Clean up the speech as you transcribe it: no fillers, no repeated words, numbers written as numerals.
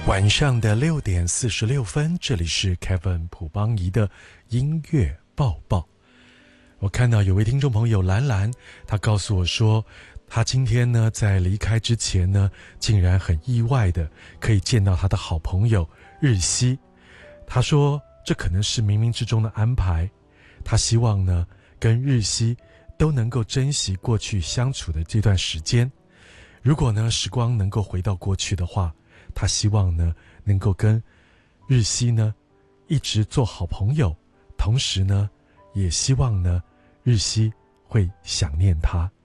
晚上的6:46，这里是 Kevin 朴邦仪的音乐报报。我看到有位听众朋友兰兰，她告诉我说，她今天呢在离开之前呢，竟然很意外的可以见到她的好朋友日西。她说这可能是冥冥之中的安排，她希望呢跟日西都能够珍惜过去相处的这段时间。如果呢时光能够回到过去的话，他希望呢能够跟日西呢一直做好朋友，同时呢也希望呢日西会想念他。